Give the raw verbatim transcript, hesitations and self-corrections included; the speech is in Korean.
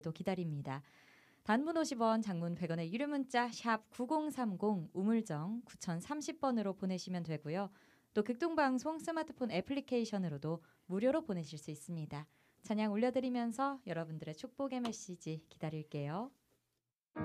또 기다립니다. 단문 오십 원, 장문 백 원의 유료 문자 샵 구공삼공 우물정 구공삼공 번으로 보내시면 되고요. 또 극동방송 스마트폰 애플리케이션으로도 무료로 보내실 수 있습니다. 찬양 올려드리면서 여러분들의 축복의 메시지 기다릴게요.